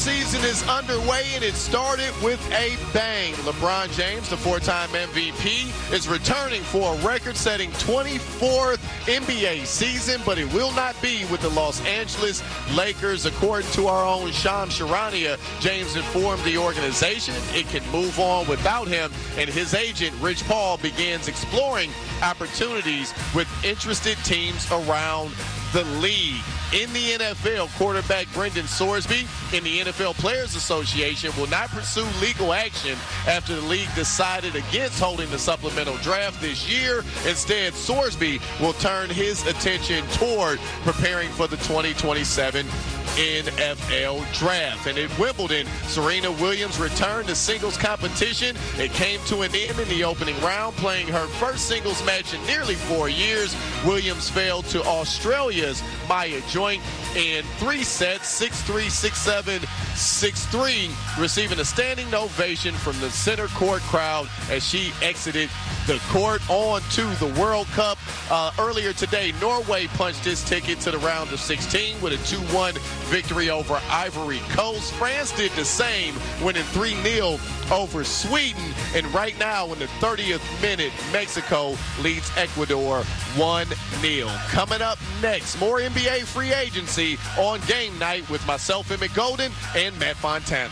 season is underway, and it started with a bang. LeBron James, the four-time MVP, is returning for a record-setting 24th NBA season, but it will not be with the Los Angeles Lakers. According to our own Shams Charania, James informed the organization it can move on without him, and his agent, Rich Paul, begins exploring opportunities with interested teams around the league. In the NFL, quarterback Brendan Sorsby in the NFL Players Association will not pursue legal action after the league decided against holding the supplemental draft this year. Instead, Sorsby will turn his attention toward preparing for the 2027 NFL Draft. And at Wimbledon, Serena Williams returned to singles competition. It came to an end in the opening round, playing her first singles match in nearly 4 years. Williams fell to Australia's Maya Joint in 3 sets, 6-3, 6-7, 6-3, receiving a standing ovation from the center court crowd as she exited the court. On to the World Cup. Earlier today, Norway punched its ticket to the round of 16 with a 2-1 victory over Ivory Coast. France did the same, winning 3-0 over Sweden. And right now, in the 30th minute, Mexico leads Ecuador 1-0. Coming up next, more NBA free agency on Game Night with myself, Emmett Golden, and Matt Fontana.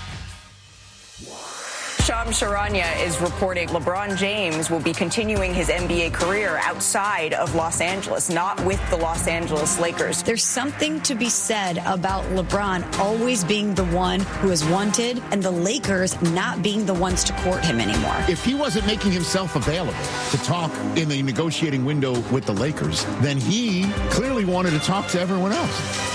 Shams Charania is reporting LeBron James will be continuing his NBA career outside of Los Angeles, not with the Los Angeles Lakers. There's something to be said about LeBron always being the one who is wanted and the Lakers not being the ones to court him anymore. If he wasn't making himself available to talk in the negotiating window with the Lakers, then he clearly wanted to talk to everyone else.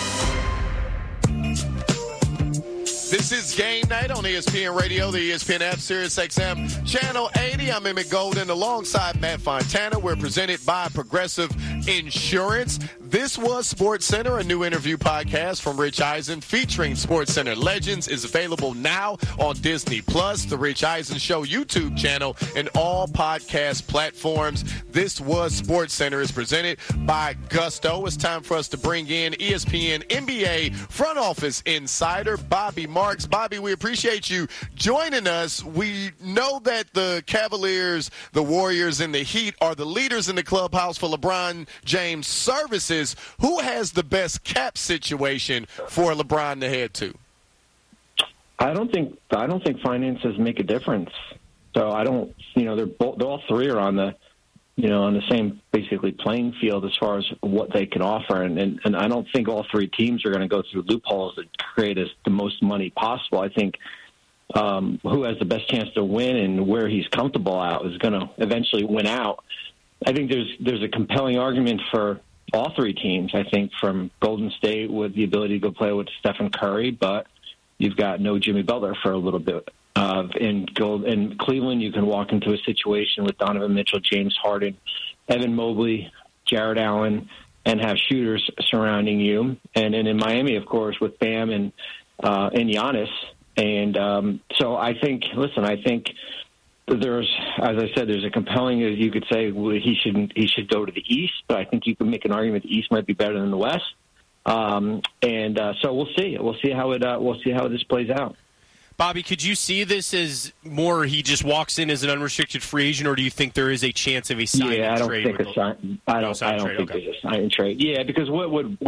This is Game Night on ESPN Radio, the ESPN app, Sirius XM, Channel 80. I'm Emmett Golden alongside Matt Fontana. We're presented by Progressive Insurance. This was SportsCenter, a new interview podcast from Rich Eisen featuring SportsCenter legends is available now on Disney+, the Rich Eisen Show YouTube channel, and all podcast platforms. This was SportsCenter is presented by Gusto. It's time for us to bring in ESPN NBA front office insider Bobby Marks. Bobby, we appreciate you joining us. We know that the Cavaliers, the Warriors, and the Heat are the leaders in the clubhouse for LeBron James services. Who has the best cap situation for LeBron to head to? I don't think finances make a difference. So I don't, they're all three are on the, on the same basically playing field as far as what they can offer. And I don't think all three teams are going to go through loopholes that create the most money possible. I think who has the best chance to win and where he's comfortable out is going to eventually win out. I think there's a compelling argument for all three teams, I think, from Golden State with the ability to go play with Stephen Curry, but you've got no Jimmy Butler for a little bit. In Cleveland, you can walk into a situation with Donovan Mitchell, James Harden, Evan Mobley, Jared Allen, and have shooters surrounding you. And then in Miami, of course, with Bam and Giannis. And so I think there's, as I said, there's a compelling, as you could say, he should go to the East, but I think you can make an argument the East might be better than the West. So we'll see. We'll see how this plays out. Bobby, could you see this as more he just walks in as an unrestricted free agent, or do you think there is a chance of a sign and trade? I don't think there's a sign and trade. Yeah, because why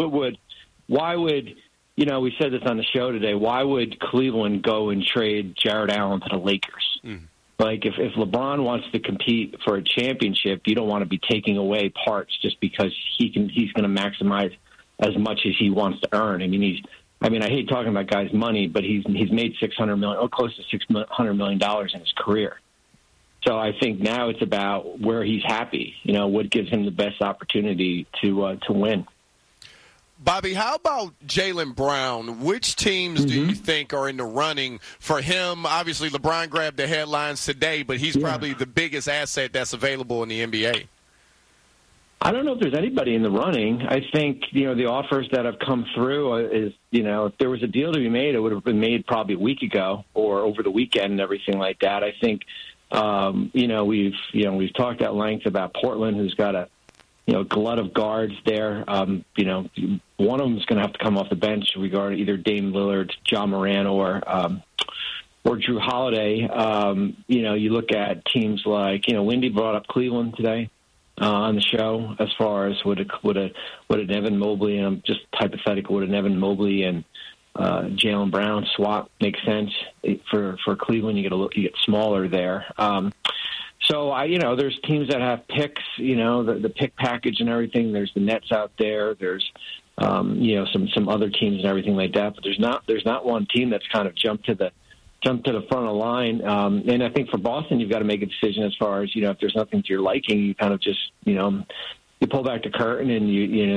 would we said this on the show today, why would Cleveland go and trade Jared Allen to the Lakers? Mm-hmm. Like, if LeBron wants to compete for a championship, you don't want to be taking away parts just because he's going to maximize as much as he wants to earn. I hate talking about guys' money, but he's made $600 million, or close to $600 million in his career. So I think now it's about where he's happy. What gives him the best opportunity to win. Bobby, how about Jaylen Brown? Which teams do you think are in the running for him? Obviously, LeBron grabbed the headlines today, but he's probably the biggest asset that's available in the NBA. I don't know if there's anybody in the running. I think, the offers that have come through is, if there was a deal to be made, it would have been made probably a week ago or over the weekend and everything like that. I think, we've talked at length about Portland, who's got a glut of guards there. One of them is going to have to come off the bench regarding either Dame Lillard, John Moran, or Drew Holiday. You look at teams like, Wendy brought up Cleveland today on the show as far as would an Evan Mobley, and I'm just hypothetical, would an Evan Mobley and Jaylen Brown swap make sense for Cleveland? You get smaller there. So there's teams that have picks, the pick package and everything. There's the Nets out there. There's some other teams and everything like that. But there's not one team that's kind of jumped to the front of the line. And I think for Boston, you've got to make a decision as far as if there's nothing to your liking, you kind of just you pull back the curtain and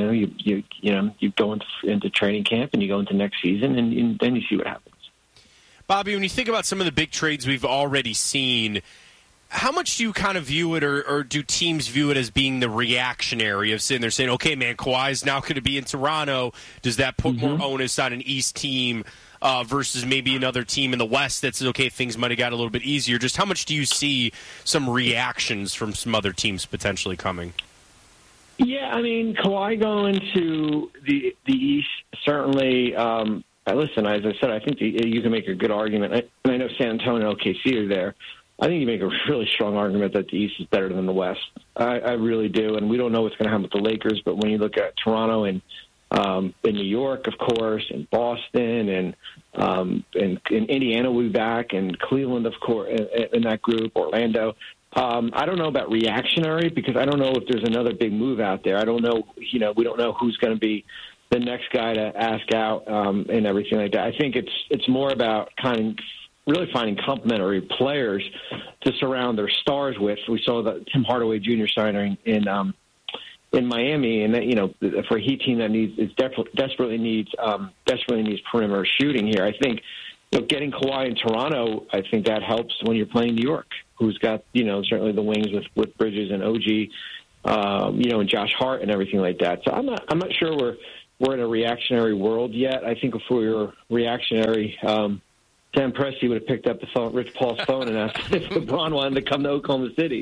you go into training camp and you go into next season and then you see what happens. Bobby, when you think about some of the big trades we've already seen, how much do you kind of view it, or do teams view it as being the reactionary of sitting there saying, okay, man, Kawhi's now going to be in Toronto. Does that put more onus on an East team versus maybe another team in the West that says, okay, things might have got a little bit easier? Just how much do you see some reactions from some other teams potentially coming? Yeah, I mean, Kawhi going to the East, certainly. Listen, as I said, I think you can make a good argument. I know San Antonio and OKC are there. I think you make a really strong argument that the East is better than the West. I really do, and we don't know what's going to happen with the Lakers, but when you look at Toronto and in New York, of course, and Boston, and Indiana will be back, and Cleveland, of course, in that group, Orlando. I don't know about reactionary because I don't know if there's another big move out there. I don't know, we don't know who's going to be the next guy to ask out and everything like that. I think it's more about kind of really finding complementary players to surround their stars with. We saw the Tim Hardaway Jr. signing in Miami, and that, for a Heat team that desperately needs perimeter shooting here. I think getting Kawhi in Toronto, I think that helps when you're playing New York, who's got certainly the wings with Bridges and OG, and Josh Hart and everything like that. So I'm not sure we're in a reactionary world yet. I think if we were reactionary, Sam Presti would have picked up the phone, Rich Paul's phone, and asked if LeBron wanted to come to Oklahoma City.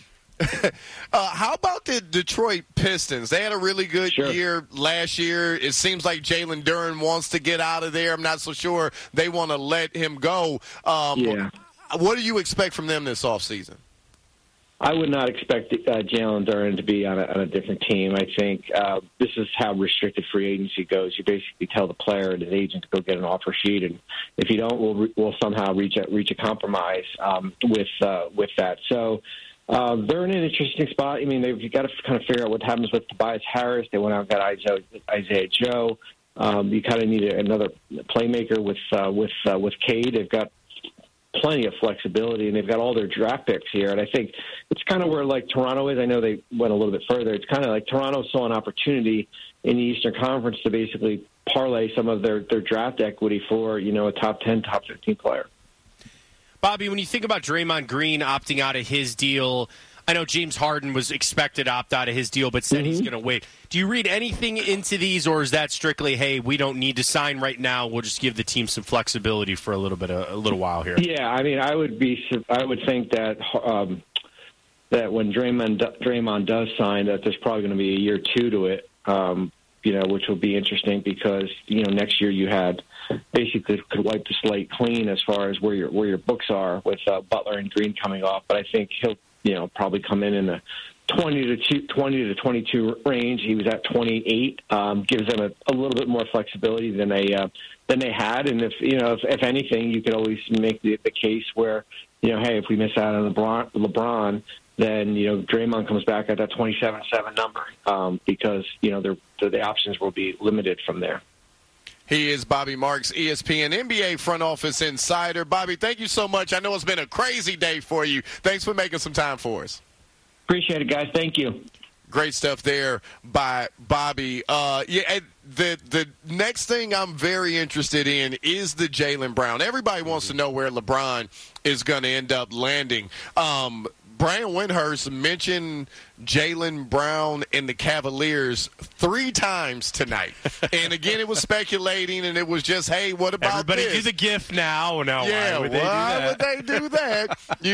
How about the Detroit Pistons? They had a really good year last year. It seems like Jalen Duren wants to get out of there. I'm not so sure they want to let him go. What do you expect from them this offseason? I would not expect Jalen Duren to be on a different team. I think this is how restricted free agency goes. You basically tell the player and his agent to go get an offer sheet, and if you don't, we'll somehow reach a compromise with that. So they're in an interesting spot. I mean, they've got to kind of figure out what happens with Tobias Harris. They went out and got Isaiah Joe. You kind of need another playmaker with Cade. They've got plenty of flexibility, and they've got all their draft picks here. And I think it's kind of where Toronto is. I know they went a little bit further. It's kind of like Toronto saw an opportunity in the Eastern Conference to basically parlay some of their draft equity for a top 10, top 15 player. Bobby, when you think about Draymond Green opting out of his deal, I know James Harden was expected to opt out of his deal, but said he's going to wait. Do you read anything into these, or is that strictly, hey, we don't need to sign right now, we'll just give the team some flexibility for a little while here? Yeah, I mean, I would think that that when Draymond does sign, that there's probably going to be a year two to it, which will be interesting because next year you had basically could wipe the slate clean as far as where your books are with Butler and Green coming off, but I think he'll probably come in the 20 to 22 range. He was at 28. Gives them a little bit more flexibility than they had. And if anything, you could always make the case where hey, if we miss out on LeBron, then Draymond comes back at that 27-7 number because the options will be limited from there. He is Bobby Marks, ESPN NBA front office insider. Bobby, thank you so much. I know it's been a crazy day for you. Thanks for making some time for us. Appreciate it, guys. Thank you. Great stuff there by Bobby. The next thing I'm very interested in is the Jaylen Brown. Everybody wants to know where LeBron is going to end up landing. Brian Windhorst mentioned Jaylen Brown and the Cavaliers 3 times tonight. And again, it was speculating, and it was just, hey, what about everybody this? do the GIF now. No, yeah, why would they do that?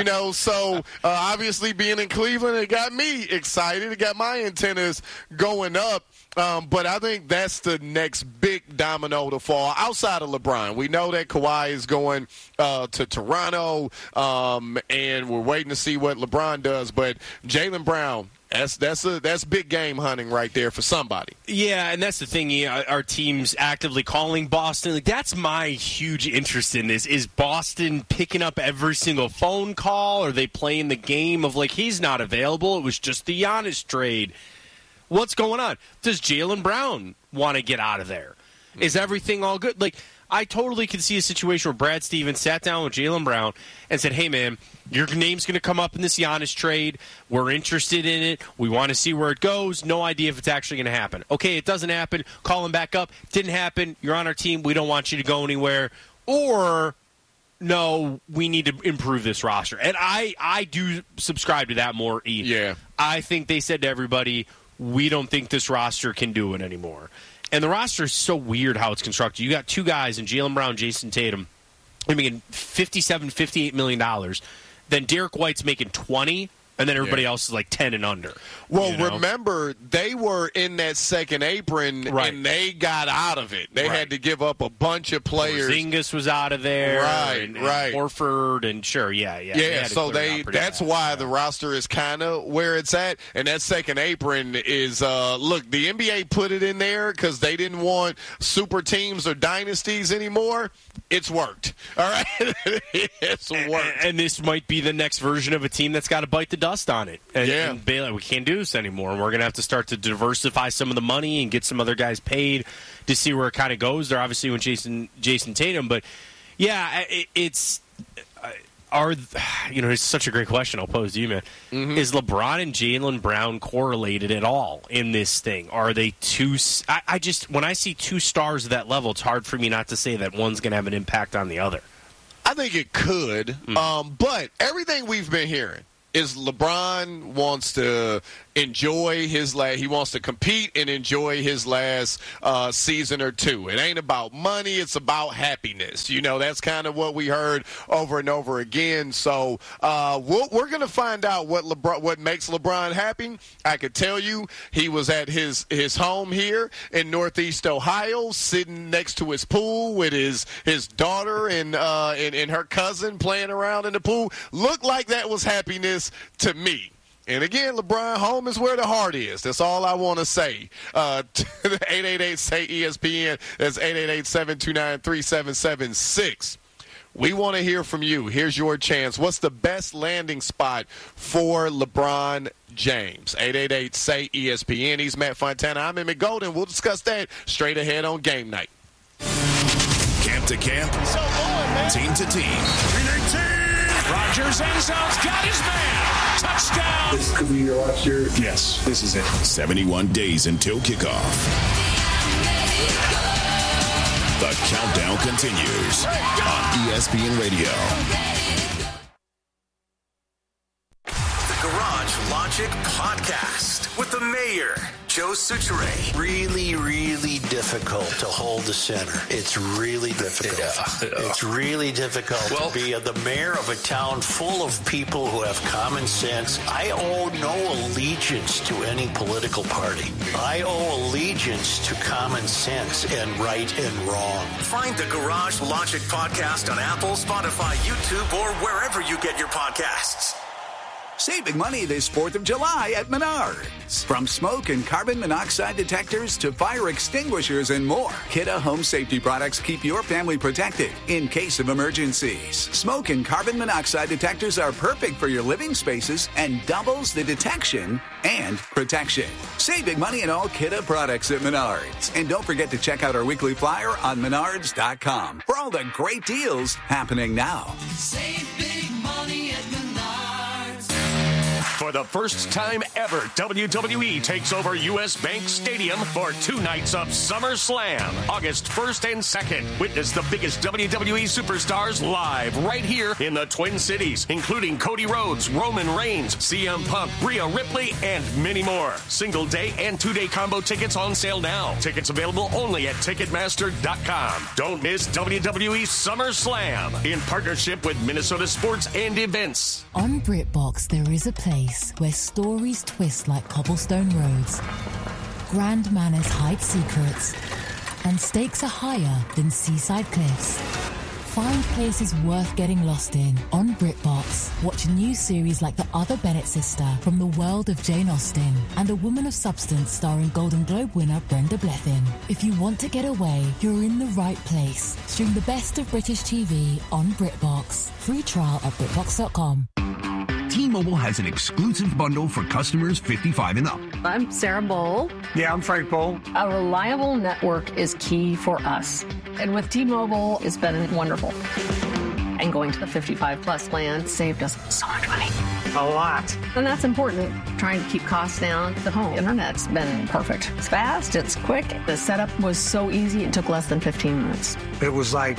So obviously being in Cleveland, it got me excited. It got my antennas going up. But I think that's the next big domino to fall outside of LeBron. We know that Kawhi is going to Toronto, and we're waiting to see what LeBron does. But Jaylen Brown, that's big game hunting right there for somebody. Yeah, and that's the thing. Our team's actively calling Boston. Like, that's my huge interest in this. Is Boston picking up every single phone call? Are they playing the game of, like, he's not available? It was just the Giannis trade. What's going on? Does Jaylen Brown want to get out of there? Is everything all good? Like, I totally could see a situation where Brad Stevens sat down with Jaylen Brown and said, hey, man, your name's going to come up in this Giannis trade. We're interested in it. We want to see where it goes. No idea if it's actually going to happen. Okay, it doesn't happen. Call him back up. Didn't happen. You're on our team. We don't want you to go anywhere. Or, no, we need to improve this roster. And I do subscribe to that more, Ian. Yeah. I think they said to everybody, we don't think this roster can do it anymore. And the roster is so weird how it's constructed. You got 2 guys in Jaylen Brown, Jason Tatum, they're making $57, $58 million. Then Derek White's making 20, and then everybody else is like 10 and under. Well, remember, they were in that second apron, and they got out of it. They had to give up a bunch of players. Porzingis was out of there. And Horford, and so that's why the roster is kind of where it's at. And that second apron is, look, the NBA put it in there because they didn't want super teams or dynasties anymore. It's worked. All right? It's worked. And this might be the next version of a team that's got to bite the dust on it. And Baylor, we can't do this anymore. And we're going to have to start to diversify some of the money and get some other guys paid to see where it kind of goes. They're obviously with Jason Tatum. But, yeah, it's such a great question I'll pose to you, man. Mm-hmm. Is LeBron and Jaylen Brown correlated at all in this thing? Are they two? When I see 2 stars at that level, it's hard for me not to say that one's going to have an impact on the other. I think it could. But everything we've been hearing is LeBron wants to enjoy he wants to compete and enjoy his last season or 2. It ain't about money, it's about happiness. That's kind of what we heard over and over again. So we're going to find out what makes LeBron happy. I could tell you he was at his home here in Northeast Ohio, sitting next to his pool with his daughter and her cousin playing around in the pool. Looked like that was happiness to me. And again, LeBron, home is where the heart is. That's all I want to say. 888-SAY-ESPN. That's 888-729-3776. We want to hear from you. Here's your chance. What's the best landing spot for LeBron James? 888-SAY-ESPN. He's Matt Fontana. I'm Emmett Golden. We'll discuss that straight ahead on Game Night. Camp to camp. Team to team. Rodgers end zone's got his man. Touchdown. This could be your last year. Yes, this is it. 71 days until kickoff. The countdown continues on ESPN Radio. The Garage Logic Podcast with the mayor, Joe Soucheray. Really, really difficult to hold the center. It's really difficult. Yeah. It's really difficult to be the mayor of a town full of people who have common sense. I owe no allegiance to any political party. I owe allegiance to common sense and right and wrong. Find the Garage Logic Podcast on Apple, Spotify, YouTube, or wherever you get your podcasts. Save big money this 4th of July at Menards. From smoke and carbon monoxide detectors to fire extinguishers and more, Kidde Home Safety products keep your family protected in case of emergencies. Smoke and carbon monoxide detectors are perfect for your living spaces and doubles the detection and protection. Save big money in all Kidde products at Menards. And don't forget to check out our weekly flyer on Menards.com for all the great deals happening now. Save big money at Menards. For the first time ever, WWE takes over U.S. Bank Stadium for 2 nights of SummerSlam, August 1st and 2nd. Witness the biggest WWE superstars live right here in the Twin Cities, including Cody Rhodes, Roman Reigns, CM Punk, Rhea Ripley, and many more. Single day and 2-day combo tickets on sale now. Tickets available only at Ticketmaster.com. Don't miss WWE SummerSlam in partnership with Minnesota Sports and Events. On BritBox, there is a place where stories twist like cobblestone roads, grand manners hide secrets, and stakes are higher than seaside cliffs. Find places worth getting lost in on BritBox. Watch new series like The Other Bennett Sister from the world of Jane Austen and A Woman of Substance starring Golden Globe winner Brenda Blethyn. If you want to get away, you're in the right place. Stream the best of British TV on BritBox. Free trial at BritBox.com. T-Mobile has an exclusive bundle for customers 55 and up. I'm Sarah Bowl. Yeah, I'm Frank Bowl. A reliable network is key for us. And with T-Mobile, it's been wonderful. And going to the 55-plus plan saved us so much money. A lot. And that's important. Trying to keep costs down. The home internet's been perfect. It's fast. It's quick. The setup was so easy. It took less than 15 minutes. It was like,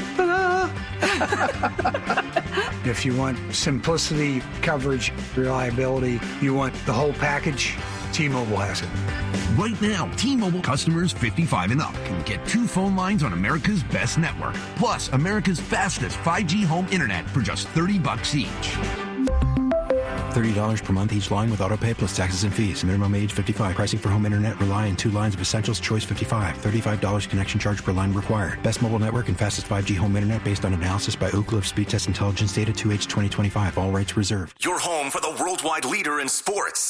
if you want simplicity, coverage, reliability, you want the whole package, T-Mobile has it. Right now, T-Mobile customers 55 and up can get 2 phone lines on America's best network, plus America's fastest 5G home internet for just $30 each. $30 per month each line with autopay plus taxes and fees. Minimum age 55. Pricing for home internet rely on 2 lines of Essentials Choice 55. $35 connection charge per line required. Best mobile network and fastest 5G home internet based on analysis by Ookla of Speed Test Intelligence data 2H 2025. All rights reserved. Your home for the worldwide leader in sports.